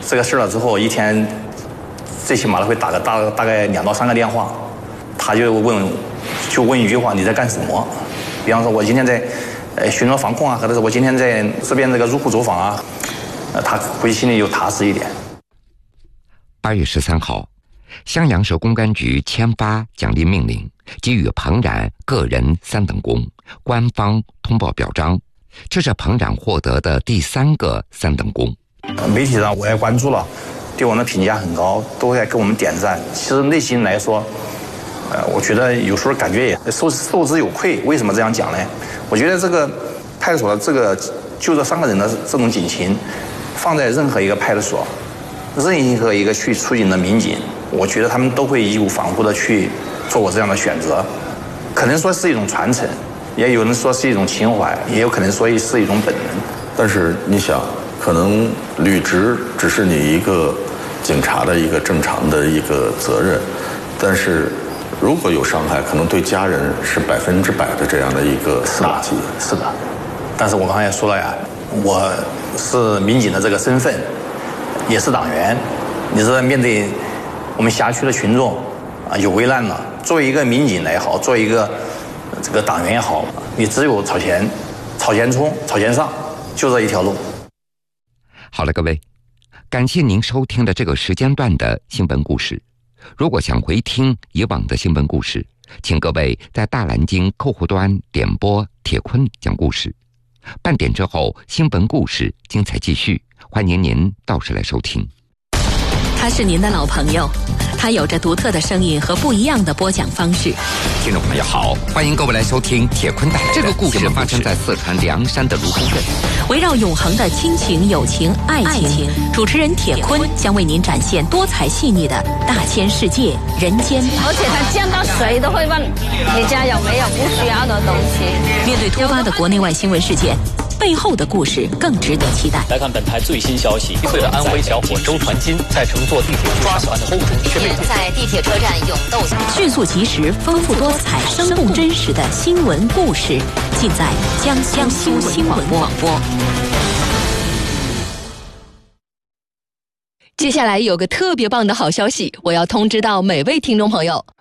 这个事了之后，一天最起码会打个大概2到3个电话，他就问一句话：你在干什么？比方说，我今天在巡逻防控啊，或者是我今天在这边这个入户走访啊，他估计心里就踏实一点。 8月13号，襄阳市公安局签发奖励命令，给予彭冉个人3等功，官方通报表彰。这是彭冉获得的第3个3等功。 媒体上我也关注了，对我们的评价很高，都在给我们点赞。其实内心来说，我觉得有时候感觉也受之有愧。为什么这样讲呢？我觉得这个派出所的就这3个人的这种警情，放在任何一个派出所，任何一个去出警的民警，我觉得他们都会义无反顾的去做过这样的选择。可能说是一种传承，也有人说是一种情怀，也有可能说是一种本能。 但是你想，可能履职只是你一个警察的一个正常的一个责任，但是如果有伤害，可能对家人是100%的这样的一个打击。 是的，但是我刚才也说了呀，我是民警的这个身份，也是党员。你是面对我们辖区的群众啊，有危难了，作为一个民警也好，作为一个这个党员也好，你只有朝前冲，朝前上，就这一条路。 好了，各位，感谢您收听的这个时间段的新闻故事。如果想回听以往的新闻故事，请各位在大蓝鲸客户端点播铁坤讲故事。半点之后，新闻故事精彩继续，欢迎您到时来收听。 他是您的老朋友，他有着独特的声音和不一样的播讲方式。 听众朋友好，欢迎各位来收听铁坤带来的这个故事发生在四川凉山的卢沟镇， 围绕永恒的亲情、友情、爱情，主持人铁坤将为您展现多彩细腻的大千世界、人间百态。 而且他见到谁都会问你家有没有不需要的东西。 面对突发的国内外新闻事件，背后的故事更值得期待。 来看本台最新消息：1岁的安徽小伙周传金在乘坐地铁抓小偷中却被在地铁车站勇斗，迅速及时、丰富多彩、生动真实的新闻故事，尽在江苏新闻广播。 接下来有个特别棒的好消息，我要通知到每位听众朋友。